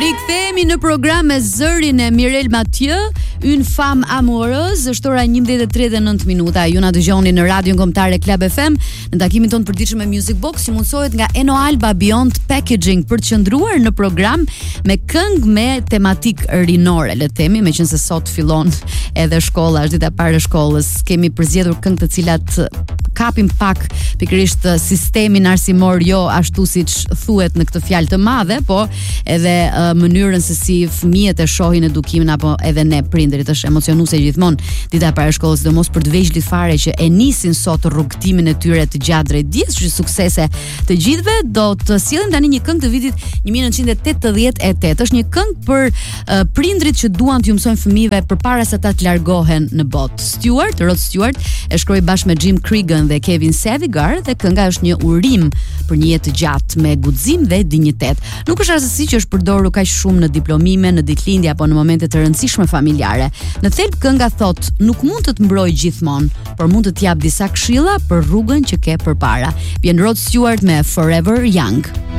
Rikthehemi në program me zërin e Mirel Mathieu, Une femme amoureuse, është ora 11:39 minuta. Ju na dëgjoni në Radion Kombëtare Club FM, në takimin tonë përditshëm me Music Box, që mundsohet nga Eno Alba Beyond Packaging për të qëndruar në program me këngë me tematik rinore, le të themi, meqense sot fillon edhe shkolla, është dita e parë e shkollës. Kemi përzgjedhur këngë të cilat kapin pak pikërisht sistemin arsimor, jo ashtu siç thuhet në këtë fjalë të madhe, po edhe mënyrën se si fëmijët e shohin edukimin, apo edhe ne prindërit. Është emocionuese gjithmonë dita e parë e shkollës, sidomos për të veçlit fare që e nisin sot rrugtimin e tyre të gjatë drejt dijes. Suksese të gjithëve. Do të sillim tani një këngë të vitit 1988. Është një këngë për prindrit që duan t'ju mësojnë fëmijëve përpara se ata të largohen në botë. Rod Stewart e shkroi bashkë me Jim Cregan dhe Kevin Savigar, dhe kënga është një urim për një jetë të gjatë me guxim dhe dinjitet. Nuk është rastësi që është përdorur kaq shumë në diplomime, në ditëlindje apo në momente të rëndësishme familjare. Në thelb kënga thot, nuk mund të të mbrojë gjithmonë, por mund të t'jap disa këshilla për rrugën që ke përpara. Vjen Rod Stewart me Forever Young.